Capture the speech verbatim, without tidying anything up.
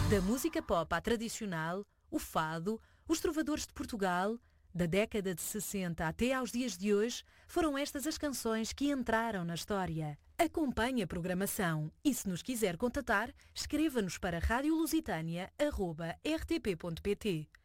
Da música pop à tradicional, o fado, os trovadores de Portugal, da década de sessenta até aos dias de hoje, foram estas as canções que entraram na história. Acompanhe a programação e, se nos quiser contatar, escreva-nos para radio lusitânia arroba r t p ponto p t.